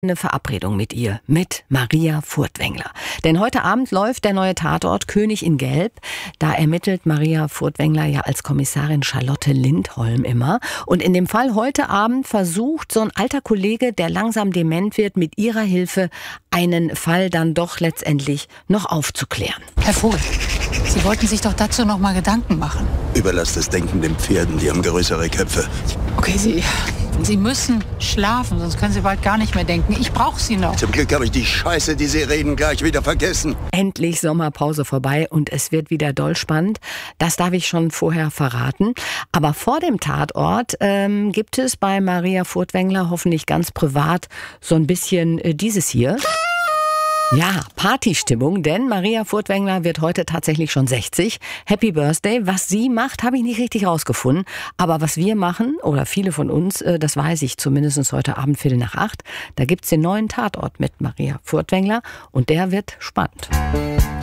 Eine Verabredung mit ihr, mit Maria Furtwängler. Denn heute Abend läuft der neue Tatort König in Gelb. Da ermittelt Maria Furtwängler ja als Kommissarin Charlotte Lindholm immer. Und in dem Fall heute Abend versucht so ein alter Kollege, der langsam dement wird, mit ihrer Hilfe einen Fall dann doch letztendlich noch aufzuklären. Herr Vogel, Sie wollten sich doch dazu noch mal Gedanken machen. Überlass das Denken den Pferden, die haben größere Köpfe. Okay, Sie müssen schlafen, sonst können Sie bald gar nicht mehr denken. Ich brauche Sie noch. Zum Glück habe ich die Scheiße, die Sie reden, gleich wieder vergessen. Endlich Sommerpause vorbei und es wird wieder doll spannend. Das darf ich schon vorher verraten. Aber vor dem Tatort gibt es bei Maria Furtwängler hoffentlich ganz privat so ein bisschen dieses hier. Ja, Partystimmung, denn Maria Furtwängler wird heute tatsächlich schon 60. Happy Birthday. Was sie macht, habe ich nicht richtig rausgefunden. Aber was wir machen, oder viele von uns, das weiß ich zumindest heute Abend 7:45, da gibt's den neuen Tatort mit Maria Furtwängler und der wird spannend.